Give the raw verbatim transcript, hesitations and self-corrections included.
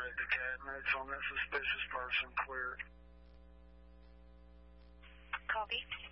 raid the cabinets on that suspicious person. Clear. Copy.